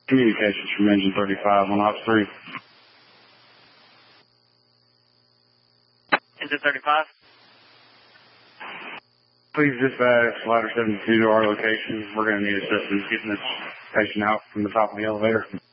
Communications from engine 35 on Ops 3. Engine 35? Please dispatch ladder 72 to our location. We're going to need assistance getting this patient out from the top of the elevator.